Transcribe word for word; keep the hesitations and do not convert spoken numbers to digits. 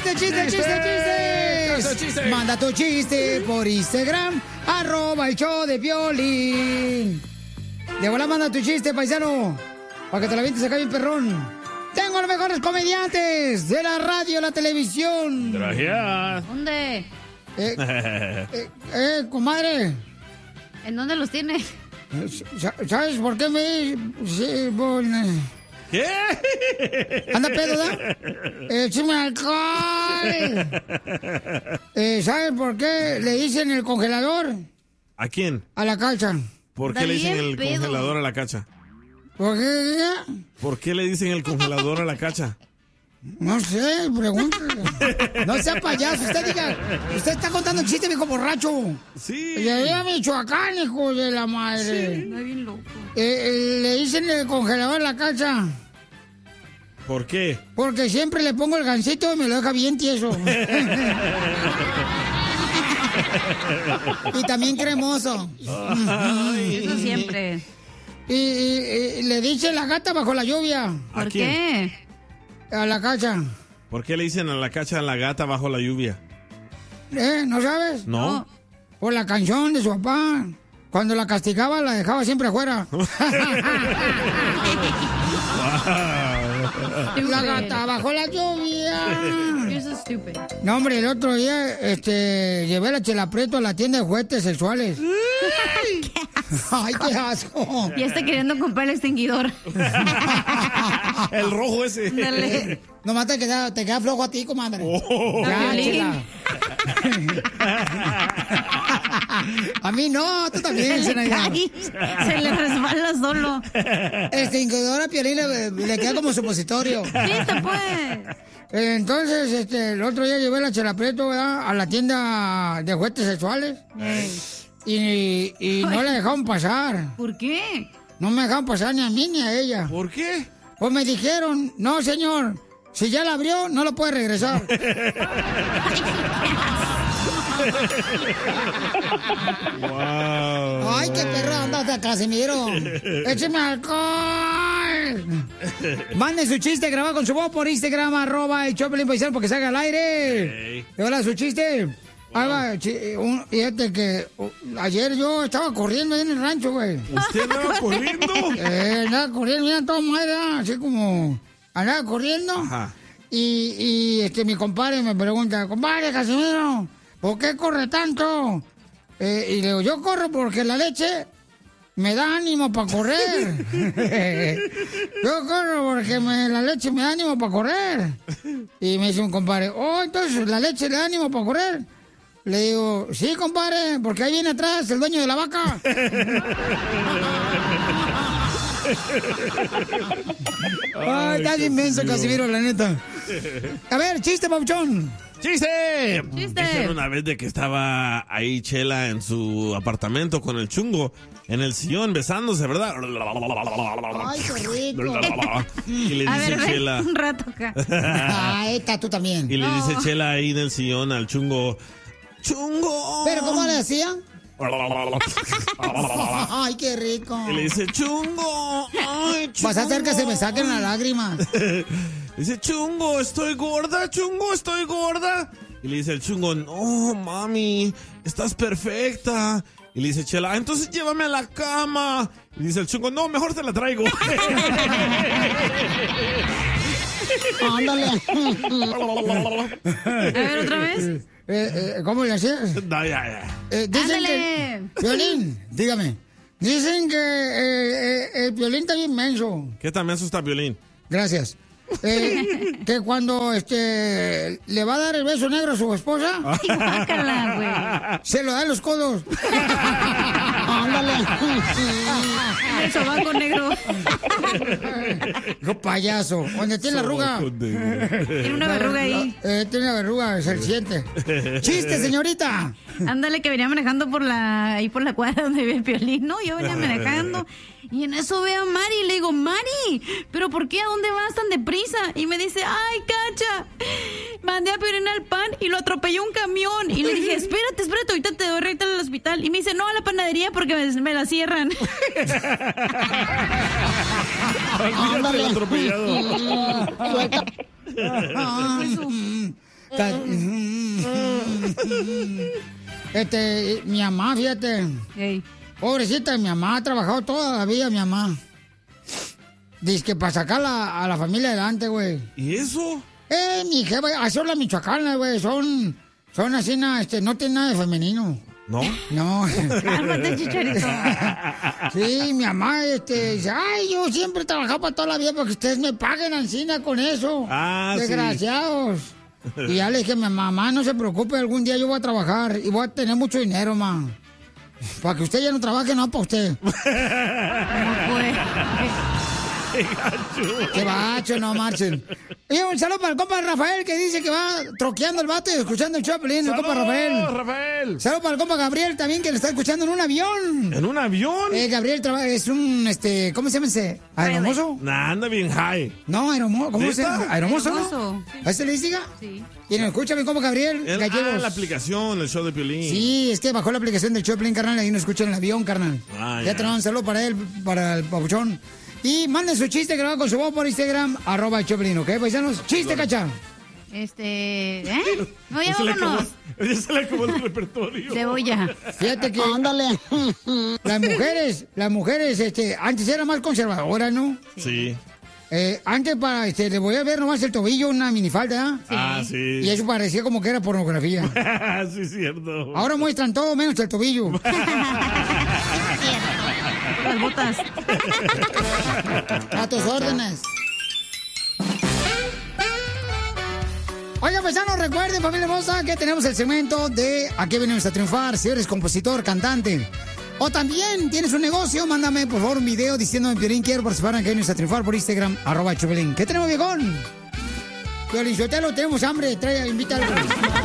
chiste, chiste, chiste, chiste! ¡Chiste, chiste! Manda tu chiste por Instagram, arroba el show de Piolín. De volada manda tu chiste, paisano, para que te la vientes acá bien perrón. Tengo los mejores comediantes de la radio y la televisión. Gracias. ¿Dónde? Eh, eh, eh, comadre. ¿En dónde los tiene? ¿Sabes por qué me...? Sí, bueno. ¿Qué? ¿Anda pedo, da? ¡Échame alcohol! Eh, ¿Sabes por qué le dicen el congelador? ¿A quién? A la cacha. ¿Por qué Da le dicen bien el pedo. congelador a la cacha? ¿Por qué? ¿Por qué le dicen el congelador a la cacha? No sé, pregúntale. No sea payaso, usted diga. Usted está contando el chiste, viejo borracho. Sí. Llegué a Michoacán, hijo de la madre. Está bien loco. Eh, eh, le dicen el congelador a la cacha. ¿Por qué? Porque siempre le pongo el gansito y me lo deja bien tieso. Y también cremoso. Eso siempre. Y, y- y le dice la gata bajo la lluvia. ¿A ¿Por quién? qué? A la cacha. ¿Por qué le dicen a la cacha la gata bajo la lluvia? ¿Eh? ¿No sabes? ¿No? Por la canción de su papá. Cuando la castigaba, la dejaba siempre afuera. La gata bajo la lluvia. You're so stupid. No, hombre, el otro día este, llevé la Chela Prieto a la tienda de juguetes sexuales. Ay, qué asco. Ya está queriendo comprar el extinguidor. El rojo ese. Dale. Nomás te queda, te queda flojo a ti, comadre. Oh. Ya, Piolín. Chela. A mí no, tú también, Se le Zenaida. cae. Se le resbala solo. Extinguidor a Piolín le, le queda como supositorio. Sí, se puede. Entonces, este, el otro día llevé la Chela Prieto, ¿verdad?, a la tienda de juguetes sexuales. Y, y no la dejaron pasar. ¿Por qué? No me dejaron pasar ni a mí ni a ella. ¿Por qué? Pues me dijeron, no, señor, si ya la abrió, no lo puede regresar. Wow. Ay, qué perro anda hasta Casimiro. Écheme alcohol. Mande su chiste grabado con su voz por Instagram, arroba el Choplin Paisano, porque salga al aire. Hey. Y hola, su chiste. Ahí va, chi- un- fíjate que uh, ayer yo estaba corriendo ahí en el rancho, güey. ¿Usted andaba corriendo? Eh, andaba corriendo, mira, todo madre, ¿ah? Así como andaba corriendo. Ajá. Y, y este, mi compadre me pregunta, compadre Casimiro, ¿por qué corre tanto? Eh, y le digo, yo corro porque la leche me da ánimo para correr. Yo corro porque me- la leche me da ánimo para correr. Y me dice un compadre, oh, entonces la leche le da ánimo para correr. Le digo, sí, compadre, porque ahí viene atrás el dueño de la vaca. Ay, estás inmenso, Casimiro, la neta. A ver, chiste, papuchón. ¡Chiste! ¡Chiste! Dicen una vez de que estaba ahí Chela en su apartamento con el chungo en el sillón besándose, ¿verdad? Ay, qué rico. Y le A dice ver, ven Chela... un rato acá. Ah, esta tú también. Y le dice Chela ahí en el sillón al chungo... ¡Chungo! ¿Pero cómo le decían? Ay, qué rico. Y le dice, chungo, ay, chungo. Vas a hacer que se me saquen las lágrimas. Dice, chungo, estoy gorda, chungo, estoy gorda. Y le dice el chungo, no, mami, estás perfecta. Y le dice Chela, "Ah, entonces llévame a la cama." Y dice el chungo, no, mejor te la traigo. Ándale. A ver, otra vez. Eh, eh, ¿Cómo le hacías? No, ya, ya. Eh, dicen Ándale. que... Violín, dígame. Dicen que eh, eh, el Violín está bien menso. ¿Qué tan menso está Violín? Gracias. Eh, que cuando este le va a dar el beso negro a su esposa, Ay, guácala, güey. se lo da en los codos. Ándale. El sobaco negro. Hijo payaso. Donde tiene la arruga. Tiene una verruga ahí. Eh, tiene la verruga, se siente. Chiste, señorita. Ándale, que venía manejando por la ahí por la cuadra donde vive el Piolín, ¿no? Yo venía manejando y en eso veo a Mari y le digo, Mari, ¿pero por qué? ¿A dónde vas tan deprisa? Y me dice, ay, Cacha, mandé a Piolín al pan y lo atropelló un camión. Y le dije, espérate, espérate, ahorita te doy recta al hospital. Y me dice, no, a la panadería porque me, me la cierran. Olvídate del atropellado. Este, mi mamá, fíjate. Ey. Pobrecita, mi mamá ha trabajado toda la vida, mi mamá. Dice que para sacar la- a la familia adelante, güey. ¿Y eso? Eh, mi jefa, así son las michoacanas, güey. Son, son así, na, este, no tienen nada de femenino. ¿No? No. Cálmate, Chicharito. Sí, mi mamá, este, dice, ay, yo siempre he trabajado para toda la vida porque ustedes me paguen ancina con eso. Ah, sí. Desgraciados. Y ya le dije a mi mamá, no se preocupe, algún día yo voy a trabajar y voy a tener mucho dinero, ma. Para que usted ya no trabaje, no para usted. ¿Cómo fue? Qué bacho, no marchen. Y un saludo para el compa Rafael que dice que va troqueando el vato y escuchando el Choplin, el compa Rafael. Rafael! Saludo para el compa Gabriel también que lo está escuchando en un avión. ¿En un avión? Eh, Gabriel traba- es un, este, ¿cómo se llama ese? ¿Aeromozo? Nah, anda bien high. No, aeromozo, ¿cómo se llama? ¿Neta? ¿Aeromozo, no? Aeromozo. ¿A ese le diga? Sí. Y nos escucha mi compa Gabriel El- Gallegos. ah, la aplicación, el show de Piolín. Sí, es que bajó la aplicación del Choplin, carnal, ahí nos escucha en el avión, carnal. Ah, ya ya. tenemos un saludo para él, para el papuchón. Y manden su chiste grabado con su voz por Instagram, arroba el Choplin, ¿ok, paisanos? Chiste, cacha. Este, ¿eh? No, ya Ya se le acabó- vámonos. ya se le acabó el repertorio. Cebolla. Fíjate que... Ándale. Las mujeres, las mujeres, este, antes eran más conservadoras, ¿no? Sí. Eh, antes para, este, le voy a ver nomás el tobillo, una minifalda, ¿eh? Ah, sí. Y eso parecía como que era pornografía. Sí, es cierto. Ahora muestran todo menos el tobillo. Las botas. A tus órdenes. Oiga, paisanos, recuerden, familia hermosa, que tenemos el segmento de Aquí venimos a triunfar. Si eres compositor, cantante, o también tienes un negocio, mándame, por favor, un video diciéndome, Piolín, quiero participar en Aquí venimos a triunfar por Instagram, arroba Choplin. ¿Qué tenemos, viejón? Piolín Sotelo, tenemos hambre, trae, invítalo.